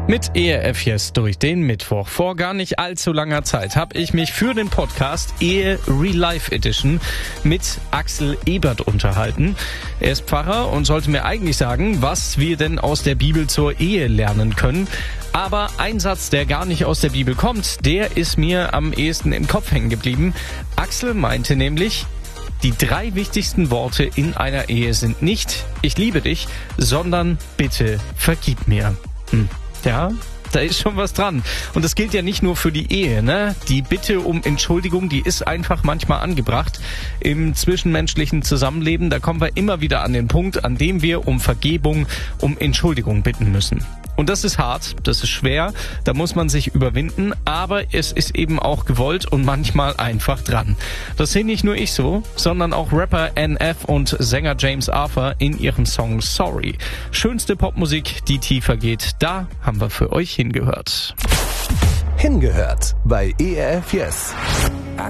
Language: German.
Mit ERF Yes durch den Mittwoch. Vor gar nicht allzu langer Zeit habe ich mich für den Podcast Ehe Real Life Edition mit Axel Ebert unterhalten. Er ist Pfarrer und sollte mir eigentlich sagen, was wir denn aus der Bibel zur Ehe lernen können. Aber ein Satz, der gar nicht aus der Bibel kommt, der ist mir am ehesten im Kopf hängen geblieben. Axel meinte nämlich, die 3 wichtigsten Worte in einer Ehe sind nicht "Ich liebe dich", sondern "Bitte vergib mir". Ja, da ist schon was dran. Und das gilt ja nicht nur für die Ehe, ne? Die Bitte um Entschuldigung, die ist einfach manchmal angebracht. Im zwischenmenschlichen Zusammenleben, da kommen wir immer wieder an den Punkt, an dem wir um Vergebung, um Entschuldigung bitten müssen. Und das ist hart, das ist schwer, da muss man sich überwinden, aber es ist eben auch gewollt und manchmal einfach dran. Das sehe nicht nur ich so, sondern auch Rapper NF und Sänger James Arthur in ihrem Song Sorry. Schönste Popmusik, die tiefer geht, da haben wir für euch hingehört. Hingehört bei ERF Yes.